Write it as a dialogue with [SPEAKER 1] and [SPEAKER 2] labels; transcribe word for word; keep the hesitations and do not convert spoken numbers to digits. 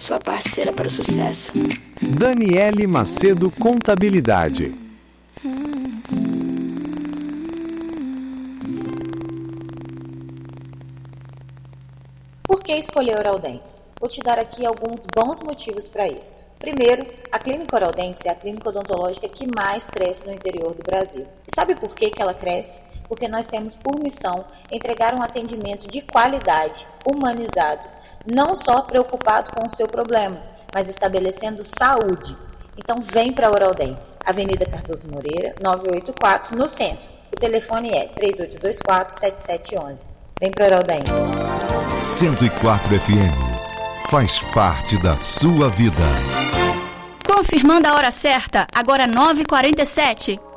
[SPEAKER 1] sua parceira para o sucesso.
[SPEAKER 2] Daniele Macedo Contabilidade.
[SPEAKER 3] Por que escolher Oral Dentes? Vou te dar aqui alguns bons motivos para isso. Primeiro, a Clínica Oral Dentes é a clínica odontológica que mais cresce no interior do Brasil. E sabe por que que ela cresce? Porque nós temos por missão entregar um atendimento de qualidade, humanizado, não só preocupado com o seu problema, mas estabelecendo saúde. Então vem para Oral Dentes, Avenida Cardoso Moreira, novecentos e oitenta e quatro, no centro. O telefone é três oito dois quatro, sete sete um um. Vem para Oral Dentes.
[SPEAKER 4] cento e quatro F M. Faz parte da sua vida.
[SPEAKER 5] Confirmando a hora certa, agora nove e quarenta e sete.